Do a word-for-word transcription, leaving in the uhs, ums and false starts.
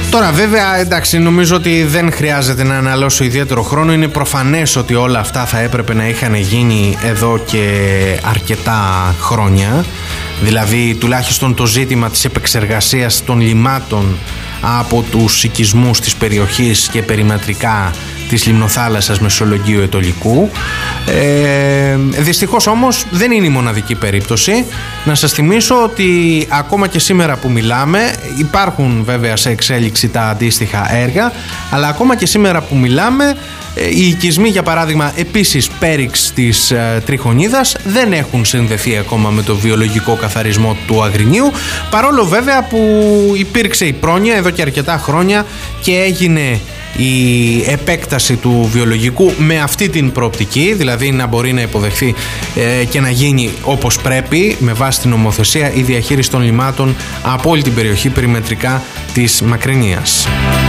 Τώρα βέβαια, εντάξει, νομίζω ότι δεν χρειάζεται να αναλώσω ιδιαίτερο χρόνο. Είναι προφανές ότι όλα αυτά θα έπρεπε να είχαν γίνει εδώ και αρκετά χρόνια. Δηλαδή τουλάχιστον το ζήτημα της επεξεργασίας των λιμάτων από τους οικισμούς της περιοχής και περιμετρικά της λιμνοθάλασσας Μεσολογγίου Ετωλικού. Ε, δυστυχώς όμως δεν είναι η μοναδική περίπτωση. Να σας θυμίσω ότι ακόμα και σήμερα που μιλάμε, υπάρχουν βέβαια σε εξέλιξη τα αντίστοιχα έργα, αλλά ακόμα και σήμερα που μιλάμε, οι οικισμοί, για παράδειγμα, επίσης πέριξ της ε, Τριχονίδας, δεν έχουν συνδεθεί ακόμα με το βιολογικό καθαρισμό του Αγρινίου, παρόλο βέβαια που υπήρξε η πρόνοια εδώ και αρκετά χρόνια και έγινε η επέκταση του βιολογικού με αυτή την προοπτική, δηλαδή να μπορεί να υποδεχθεί ε, και να γίνει όπως πρέπει με βάση την νομοθεσία η διαχείριση των λιμάτων από όλη την περιοχή περιμετρικά της Μακρινίας.